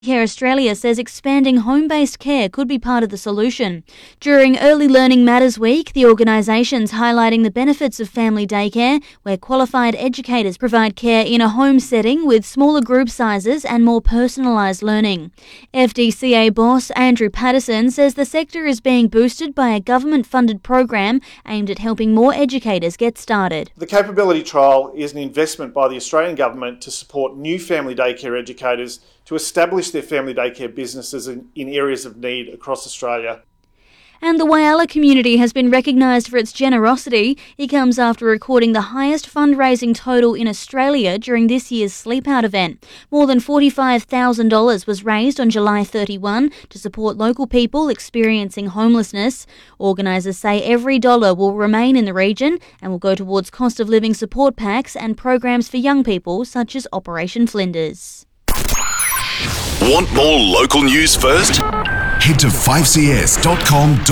Care Australia says expanding home-based care could be part of the solution. During Early Learning Matters Week, the organisation's highlighting the benefits of family daycare, where qualified educators provide care in a home setting with smaller group sizes and more personalised learning. FDCA boss Andrew Patterson says the sector is being boosted by a government-funded program aimed at helping more educators get started. The Capability Trial is an investment by the Australian Government to support new family daycare educators to establish their family daycare businesses in areas of need across Australia. And the Whyalla community has been recognised for its generosity. It comes after recording the highest fundraising total in Australia during this year's Sleep Out event. More than $45,000 was raised on July 31 to support local people experiencing homelessness. Organisers say every dollar will remain in the region and will go towards cost of living support packs and programs for young people such as Operation Flinders. Want more local news first? Head to 5cs.com.au.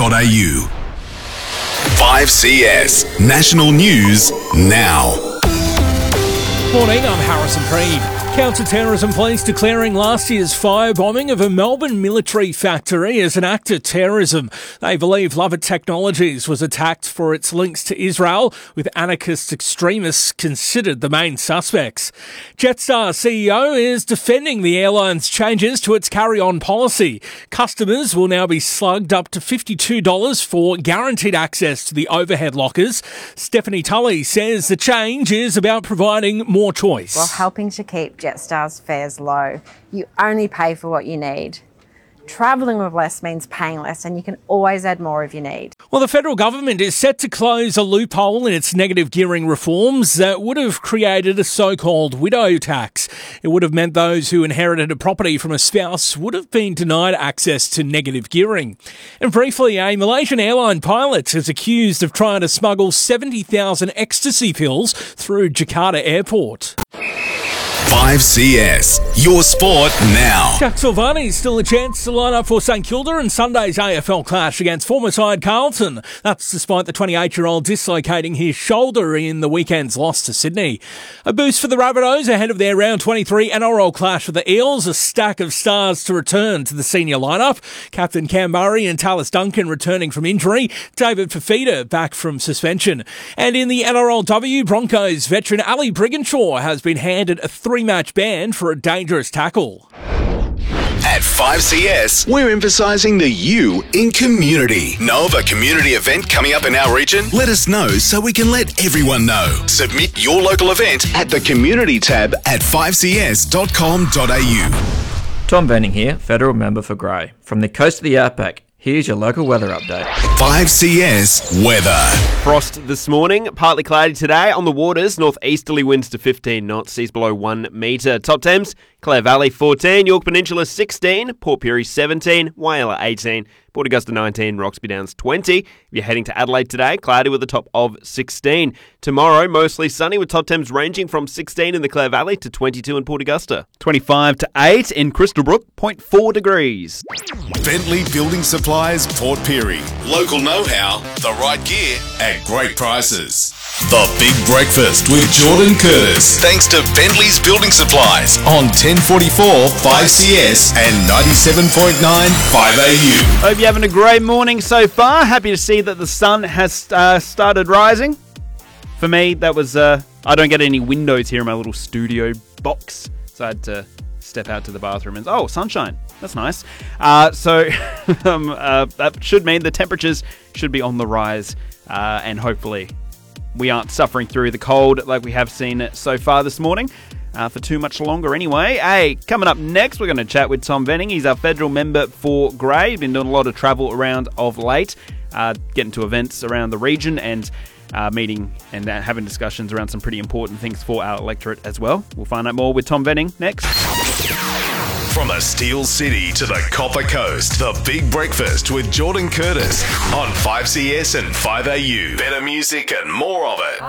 5CS National News now. Morning, I'm Harrison Preid. Counter-terrorism police declaring last year's firebombing of a Melbourne military factory as an act of terrorism. They believe Lovett Technologies was attacked for its links to Israel, with anarchist extremists considered the main suspects. Jetstar CEO is defending the airline's changes to its carry-on policy. Customers will now be slugged up to $52 for guaranteed access to the overhead lockers. Stephanie Tully says the change is about providing more choice. While helping to keep Jetstar's fares low. You only pay for what you need. Travelling with less means paying less, and you can always add more if you need. Well, the federal government is set to close a loophole in its negative gearing reforms that would have created a so-called widow tax. It would have meant those who inherited a property from a spouse would have been denied access to negative gearing. And briefly, a Malaysian airline pilot is accused of trying to smuggle 70,000 ecstasy pills through Jakarta Airport. 5CS, your sport now. Jack Silvani's still a chance to line up for St Kilda in Sunday's AFL clash against former side Carlton. That's despite the 28-year-old dislocating his shoulder in the weekend's loss to Sydney. A boost for the Rabbitohs ahead of their round 23 NRL clash with the Eels. A stack of stars to return to the senior lineup. Captain Cam Murray and Tallis Duncan returning from injury. David Fafita back from suspension. And in the NRLW, Broncos veteran Ali Brigginshaw has been handed a 3-match ban for a dangerous tackle. At 5CS, we're emphasising the you in community. Know of a community event coming up in our region? Let us know so we can let everyone know. Submit your local event at the community tab at 5cs.com.au. Tom Venning here, federal member for Grey. From the coast of the Outback, here's your local weather update. 5CS weather. Frost this morning, partly cloudy today on the waters. Northeasterly winds to 15 knots, seas below 1 metre. Top temps, Clare Valley 14, York Peninsula 16, Port Pirie 17, Whyalla 18, Port Augusta 19, Roxby Downs 20. If you're heading to Adelaide today, cloudy with a top of 16. Tomorrow, mostly sunny with top temps ranging from 16 in the Clare Valley to 22 in Port Augusta. 25 to 8 in Crystal Brook, 0.4 degrees. Bentley Building Supplies, Port Pirie. Local know-how, the right gear at great prices. The Big Breakfast with Jordan Curtis. Thanks to Bentley's Building Supplies on 1044 5CS and 97.9 5AU. Hope you're having a great morning so far. Happy to see that the sun has started rising. For me, that was... I don't get any windows here in my little studio box, so I had to step out to the bathroom and... Oh, sunshine. That's nice. So that should mean the temperatures should be on the rise, and hopefully we aren't suffering through the cold like we have seen so far this morning for too much longer anyway. Hey, coming up next, we're going to chat with Tom Venning. He's our federal member for Grey. He's been doing a lot of travel around of late, getting to events around the region and meeting and having discussions around some pretty important things for our electorate as well. We'll find out more with Tom Venning next. From the Steel City to the Copper Coast, the Big Breakfast with Jordan Curtis on 5CS and 5AU. Better music and more of it.